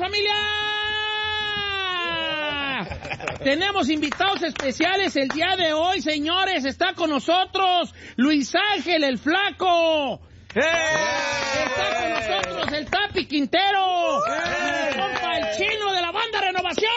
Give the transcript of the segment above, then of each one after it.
familia! Tenemos invitados especiales el día de hoy, señores. Está con nosotros Luis Ángel, el Flaco. Está con nosotros el Tapi Quintero. Mi compa, el Chino de la banda Renovación.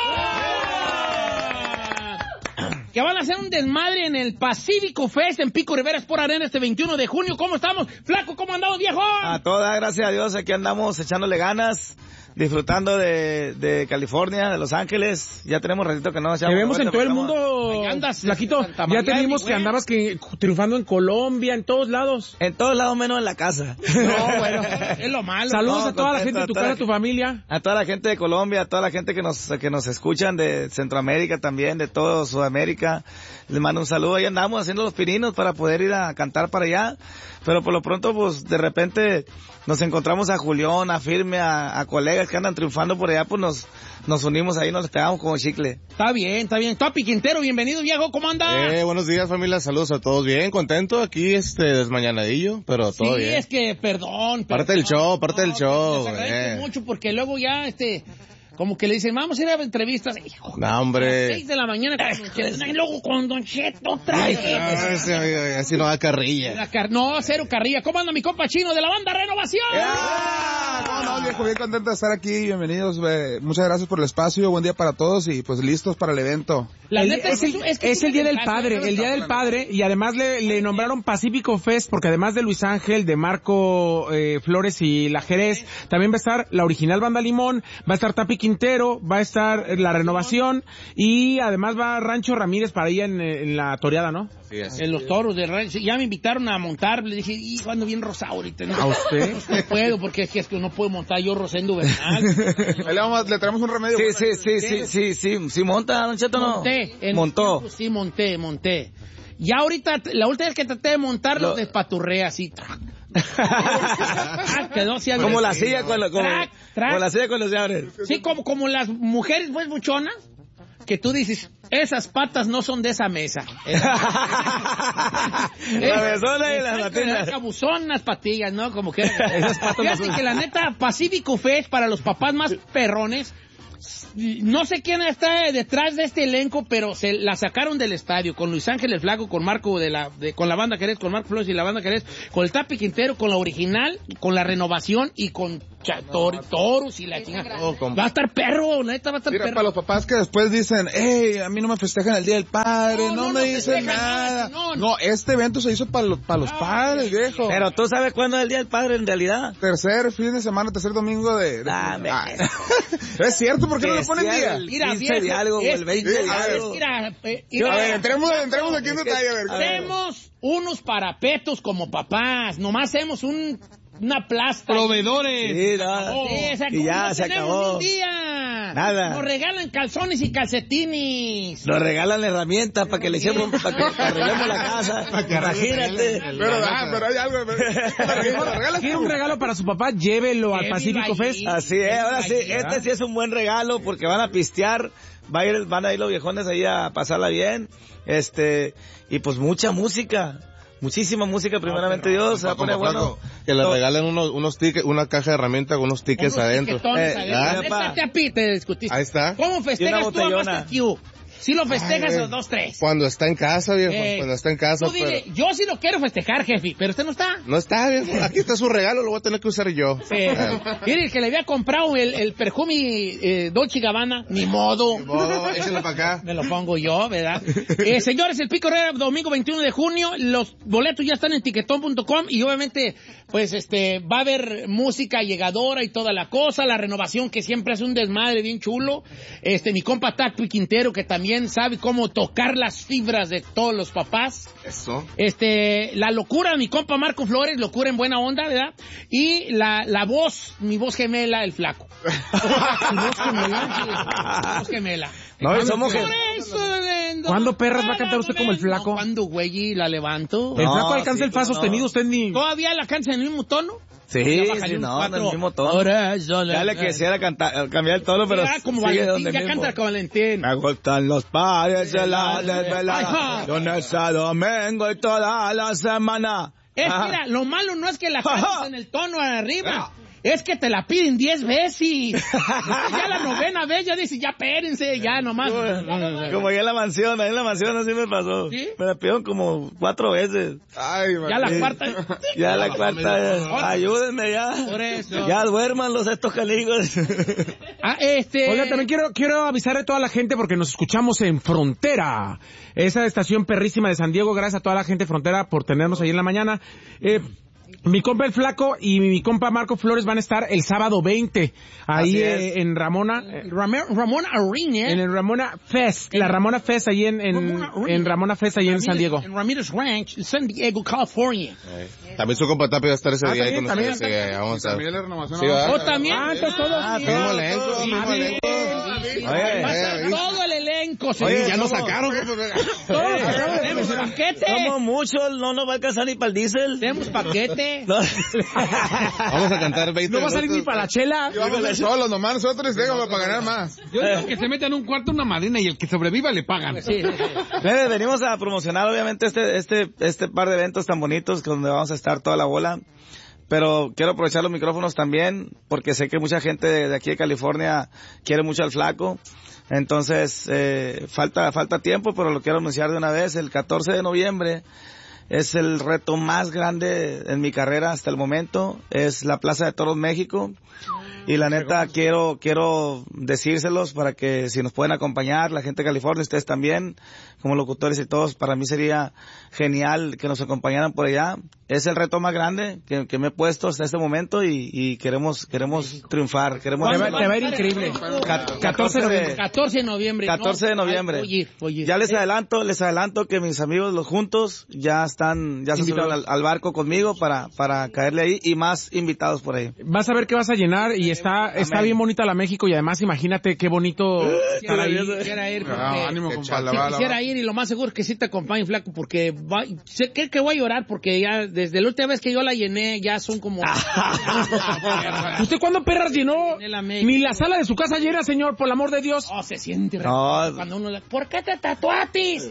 Que van a hacer un desmadre en el Pacífico Fest en Pico Rivera Sport Arena este 21 de junio. ¿Cómo estamos? Flaco, ¿cómo andamos, viejo? A toda, gracias a Dios, aquí andamos echándole ganas, disfrutando de California, de Los Ángeles. Ya tenemos ratito que no echamos. Te vemos en todo el mundo, Flaquito. Ya te vimos que andabas triunfando en Colombia, en todos lados. En todos lados menos en la casa. No, bueno, es lo malo. Saludos a toda la gente de tu casa, a tu familia. A toda la gente de Colombia, a toda la gente que nos escuchan de Centroamérica también, de toda Sudamérica. Les mando un saludo. Ahí andamos haciendo los pininos para poder ir a cantar para allá. Pero por lo pronto, pues, de repente nos encontramos a Julián, a Firme, a colegas que andan triunfando por allá, pues nos unimos ahí, nos les pegamos como chicle. Está bien. Tapi Quintero, bienvenido, viejo, ¿cómo andas? Buenos días, familia, saludos a todos. Bien, contento aquí, desmañanadillo, pero todo bien. Sí, es que, perdón. Parte del show. Les agradezco mucho porque luego ya, como que le dicen, vamos a ir a entrevistas. Hijo, no, hombre. A las 6 de la mañana con Don Cheto. Luego con Don Cheto otra vez. Así no da carrilla. No, cero carrilla. ¿Cómo anda mi compa Chino de la banda Renovación? No, viejo, bien contento de estar aquí. Bienvenidos. Muchas gracias por el espacio. Buen día para todos y pues listos para el evento. Es el Día del Padre, el Día del Padre, y además le nombraron Pacífico Fest porque además de Luis Ángel, de Marco Flores y La Jerez, también va a estar la original Banda Limón, va a estar Tapi Quintero, va a estar la Renovación y además va Rancho Ramírez para ir en la toreada, ¿no? Sí, en los toros de Rancho. Ya me invitaron a montar, le dije, ando bien rosado ahorita. ¿No? ¿A usted? No puedo, porque es que no puedo montar yo Rosendo Bernal. Le traemos un remedio. Sí, monta, Don Cheto, ¿no? Montó. Sí, monté. Ya ahorita, la última vez que traté de montar, lo despaturré así. Quedó así. Como la silla con la silla con los llaves. Sí, como las mujeres pues buchonas, que tú dices, esas patas no son de esa mesa. La besona y las patinas. Cabuzonas patillas, ¿no? Como que esas patas. Fíjate que la neta, Pacífico Fest para los papás más perrones. No sé quién está detrás de este elenco, pero se la sacaron del estadio con Luis Ángel el Flaco, con Marco con la banda Jerez, con Marco Flores y la banda Jerez, con el Tapi Quintero, con la original, con la Renovación y con toros y la chingada. Va a estar perro, neta, va a estar perro. Para los papás que después dicen, a mí no me festejan el Día del Padre, no me dicen nada. No, este evento se hizo para los padres, viejo. Pero tú sabes cuándo es el Día del Padre en realidad. Tercer fin de semana, tercer domingo de... Es cierto, ¿por qué no le ponen día? Mira, el 15 de algo, el 20 de algo. A ver, entremos aquí en detalle, a ver. Hacemos unos parapetos como papás, nomás hacemos una plasta. Proveedores. Sí, y ya se acabó. Un día. Nada. Nos regalan calzones y calcetines. Nos regalan herramientas para que le echemos, para que arreglemos la casa. Imagínate. Pero hay algo. ¿Quiere un regalo para su papá? Llévelo al Pacífico Fest. Así es, ahora sí, este sí es un buen regalo porque van a pistear, van a ir los viejones ahí a pasarla bien, y pues mucha música. Muchísima música, primeramente Dios, se va a poner bueno. Que le regalen unos tickets, una caja de herramientas con unos tickets adentro. Te discutiste. Ahí está. ¿Cómo festejas tú a Master Q? Si lo festejas los 2-3. Cuando está en casa, viejo. Cuando está en casa. Dile, yo sí lo quiero festejar, jefe, pero usted no está. No está, viejo. Aquí está su regalo, lo voy a tener que usar yo. Mire, que le había comprado el perfume Dolce & Gabbana, ni modo. Échale para acá. Me lo pongo yo, ¿verdad? Señores, el Pico Herrera, domingo 21 de junio. Los boletos ya están en tiquetón.com y obviamente, pues, va a haber música llegadora y toda la cosa. La Renovación, que siempre hace un desmadre bien chulo. Mi compa Tapi Quintero, que también sabe cómo tocar las fibras de todos los papás. Eso. La locura, mi compa Marco Flores, locura en buena onda, ¿verdad? Y la voz, mi voz gemela, el Flaco. Mi voz gemela. No, somos ¿Cuándo perras va a cantar usted como el Flaco? ¿Cuándo, güey, la levanto? El Flaco alcanza el fa sostenido, usted ni... ¿Todavía la cansa en el mismo tono? Sí, no, en el mismo tono. Ya le quisiera cambiar el tono, pero como sigue Valentín, ya canta con Valentín. Me gustan los padres de la desvelada, lunes a domingo y toda la semana. Mira, lo malo no es que la cantes en el tono arriba. es que te la piden 10 veces. Ya la 9ª vez, ya dice, ya espérense, ya nomás. Como ahí en la mansión así me pasó. ¿Sí? Me la pidieron como 4 veces. Ay, Ya la cuarta. Ya la cuarta, ayúdenme ya. Por eso. Ya duérmanlos estos caligos. Oiga, también quiero avisar a toda la gente porque nos escuchamos en Frontera, esa estación perrísima de San Diego. Gracias a toda la gente de Frontera por tenernos ahí en la mañana. Mi compa el Flaco y mi compa Marco Flores van a estar el sábado 20 ahí en Ramona. Ramona Arena. En el Ramona Fest. La Ramona Fest ahí en Ramona Fest ahí en San Diego. En Ramirez Ranch, San Diego, California. También su compa Tapi va a estar ese día ahí con también, ustedes. Sí, vamos a También la renovación. Sí, ¿verdad? También. Entonces todos. Mismo elenco. Oye, todo el elenco. Oye, Ya nos sacaron. Tenemos paquete. somos muchos, no nos va a alcanzar ni para el diésel. Tenemos paquete. No. Vamos a cantar 20 No va a salir ni para la chela. Y vamos a ir solos, nomás nosotros, déjame para ganar más. Yo digo que se metan en un cuarto una madrina y el que sobreviva le pagan. Sí. Mire, venimos a promocionar obviamente este par de eventos tan bonitos donde vamos a estar toda la bola. Pero quiero aprovechar los micrófonos también porque sé que mucha gente de aquí de California quiere mucho al Flaco. Entonces, falta tiempo, pero lo quiero anunciar de una vez. El 14 de noviembre es el reto más grande en mi carrera hasta el momento. Es la Plaza de Toros México. Y la neta, quiero decírselos para que si nos pueden acompañar, la gente de California, ustedes también, como locutores y todos, para mí sería genial que nos acompañaran por allá. Es el reto más grande que me he puesto hasta este momento y queremos triunfar. Te va a ir increíble. 14 14 de noviembre. 14 de noviembre. Oye. Ya les adelanto que mis amigos los juntos ya se subieron al barco conmigo para caerle ahí y más invitados por ahí. Vas a ver que vas a llenar y está bien bonita la México y además imagínate qué bonito estar ahí. Quisiera ir porque... ánimo, compa, quisiera ir y lo más seguro es que sí te acompañe, Flaco, porque sé que voy a llorar porque ya desde la última vez que yo la llené ya son como... ¿Usted cuándo perras llenó? Ni la sala de su casa llena, señor, por el amor de Dios. Oh, se siente No. cuando uno... ¿Por qué te tatuatis?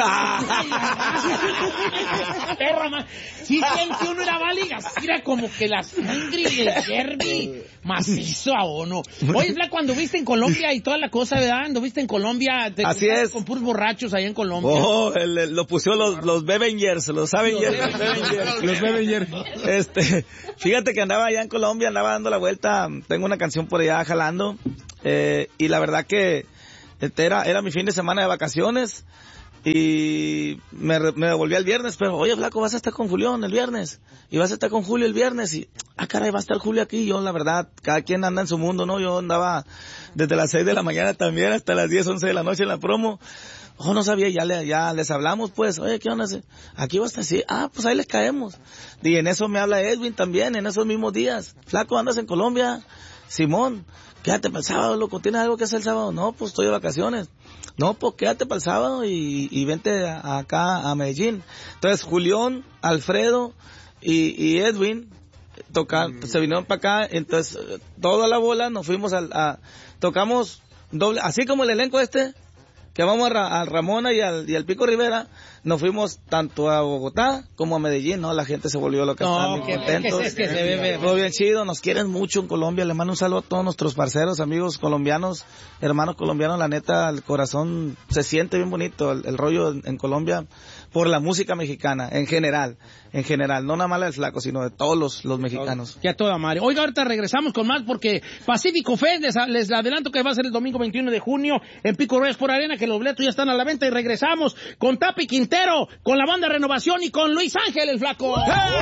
Perra, man. Sí siente uno era váliga, era como que la sangre del derby macizo a uno. Oye, Flaco, cuando viste en Colombia y toda la cosa, ¿verdad? Anduviste en Colombia. Así es. Con puros borrachos allá en Colombia. Oh, lo pusieron los Bevengers, los Avengers. Los Bevengers. Fíjate que andaba allá en Colombia, andaba dando la vuelta, tengo una canción por allá jalando, y la verdad que era mi fin de semana de vacaciones, y me devolví el viernes, pero oye, Flaco, vas a estar con Julián el viernes, y vas a estar con Julio el viernes, y caray, va a estar Julio aquí. Yo la verdad, cada quien anda en su mundo, ¿no? Yo andaba desde las 6 de la mañana también hasta las 10, 11 de la noche en la promo. No sabía, ya les hablamos, pues, oye, ¿qué onda? Aquí va a estar así, pues ahí les caemos. Y en eso me habla Edwin también, en esos mismos días. Flaco, ¿andas en Colombia? Simón, quédate para el sábado, loco, ¿tienes algo que hacer el sábado? No, pues estoy de vacaciones. No, pues quédate para el sábado y vente acá a Medellín. Entonces, Julián, Alfredo y Edwin se vinieron para acá, entonces toda la bola nos fuimos tocamos doble, así como el elenco que vamos a Ramona y al Pico Rivera, nos fuimos tanto a Bogotá como a Medellín, ¿no? La gente se volvió loca, estaban muy contentos. Es que se ve todo bien chido, nos quieren mucho en Colombia. Le mando un saludo a todos nuestros parceros, amigos colombianos, hermanos colombianos. La neta, el corazón se siente bien bonito, el rollo en Colombia, por la música mexicana, en general, no nada más la del Flaco, sino de todos los mexicanos. Ya toda madre. Oiga, ahorita regresamos con más porque Pacífico Fest, les adelanto que va a ser el domingo 21 de junio en Pico Reyes por Arena, que los boletos ya están a la venta, y regresamos con Tapi Quintero, con la banda Renovación y con Luis Ángel el Flaco.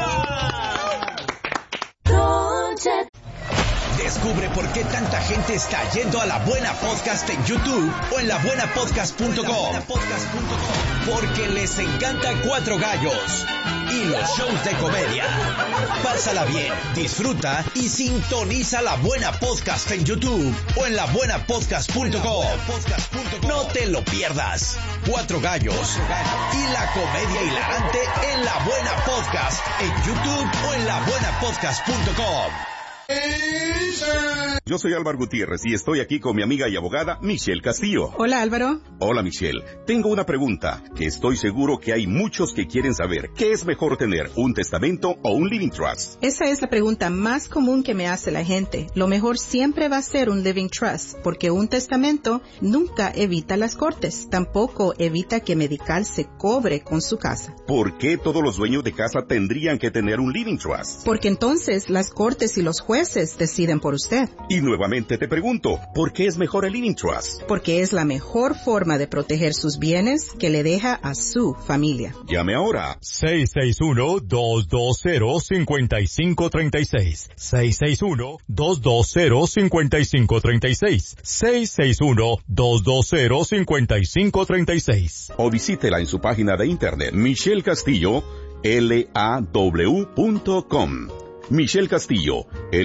Descubre por qué tanta gente está yendo a La Buena Podcast en YouTube o en labuenapodcast.com. Porque les encanta Cuatro Gallos y los shows de comedia. Pásala bien, disfruta y sintoniza La Buena Podcast en YouTube o en labuenapodcast.com. No te lo pierdas. Cuatro Gallos y la comedia hilarante en La Buena Podcast en YouTube o en labuenapodcast.com. Yo soy Álvaro Gutiérrez y estoy aquí con mi amiga y abogada Michelle Castillo. Hola, Álvaro. Hola, Michelle. Tengo una pregunta que estoy seguro que hay muchos que quieren saber. ¿Qué es mejor tener, un testamento o un living trust? Esa es la pregunta más común que me hace la gente. Lo mejor siempre va a ser un living trust, porque un testamento nunca evita las cortes. Tampoco evita que Medical se cobre con su casa. ¿Por qué todos los dueños de casa tendrían que tener un living trust? Porque entonces las cortes y los jueces deciden por usted. Y nuevamente te pregunto, ¿por qué es mejor el living trust? Porque es la mejor forma de proteger sus bienes que le deja a su familia. Llame ahora. 661-220-5536. 661-220-5536. 661-220-5536. O visítela en su página de internet, Michelle Castillo, law.com. Michelle Castillo,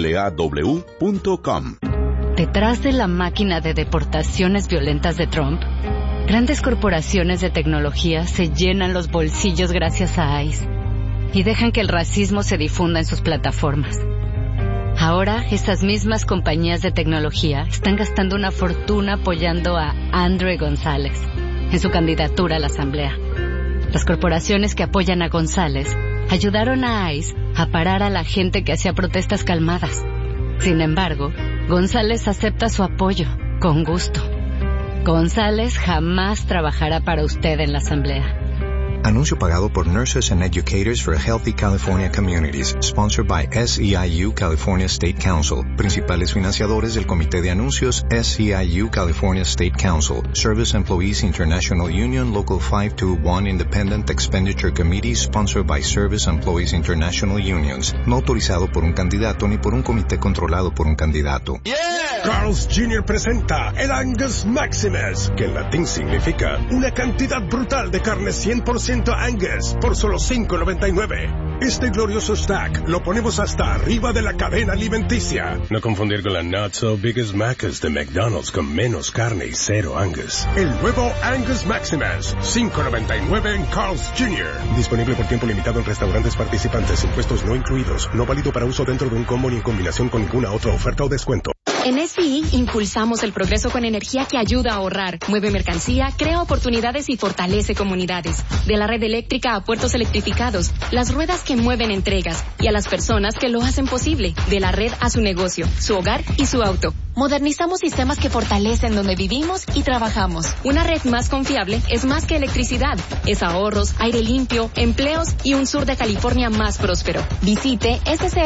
law.com. Detrás de la máquina de deportaciones violentas de Trump, grandes corporaciones de tecnología se llenan los bolsillos gracias a ICE y dejan que el racismo se difunda en sus plataformas. Ahora, esas mismas compañías de tecnología están gastando una fortuna apoyando a Andrew González en su candidatura a la Asamblea. Las corporaciones que apoyan a González ayudaron a ICE a parar a la gente que hacía protestas calmadas. Sin embargo, González acepta su apoyo, con gusto. González jamás trabajará para usted en la Asamblea. Anuncio pagado por Nurses and Educators for Healthy California Communities, sponsored by SEIU California State Council. Principales financiadores del Comité de Anuncios, SEIU California State Council, Service Employees International Union, Local 521 Independent Expenditure Committee, sponsored by Service Employees International Unions. No autorizado por un candidato ni por un comité controlado por un candidato. Carl's Jr. presenta el Angus Maximus, que en latín significa una cantidad brutal de carne 100% Angus por solo $5.99. Este glorioso stack lo ponemos hasta arriba de la cadena alimenticia. No confundir con la Not So Biggest Macas de McDonald's con menos carne y cero Angus. El nuevo Angus Maximus, $5.99 en Carl's Jr. Disponible por tiempo limitado en restaurantes participantes, impuestos no incluidos. No válido para uso dentro de un combo ni en combinación con ninguna otra oferta o descuento. En SCI impulsamos el progreso con energía que ayuda a ahorrar, mueve mercancía, crea oportunidades y fortalece comunidades. De la red eléctrica a puertos electrificados, las ruedas que mueven entregas y a las personas que lo hacen posible. De la red a su negocio, su hogar y su auto. Modernizamos sistemas que fortalecen donde vivimos y trabajamos. Una red más confiable es más que electricidad. Es ahorros, aire limpio, empleos y un sur de California más próspero. Visite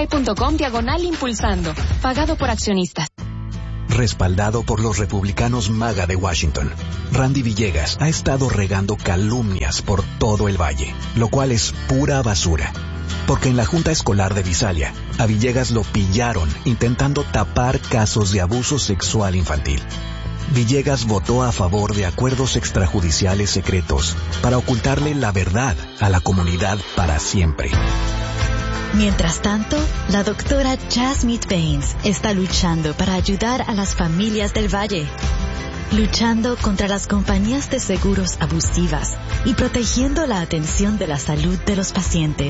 sci.com/impulsando. Pagado por accionistas. Respaldado por los republicanos MAGA de Washington, Randy Villegas ha estado regando calumnias por todo el valle, lo cual es pura basura. Porque en la Junta Escolar de Visalia, a Villegas lo pillaron intentando tapar casos de abuso sexual infantil. Villegas votó a favor de acuerdos extrajudiciales secretos para ocultarle la verdad a la comunidad para siempre. Mientras tanto, la doctora Jasmine Baines está luchando para ayudar a las familias del Valle, luchando contra las compañías de seguros abusivas y protegiendo la atención de la salud de los pacientes.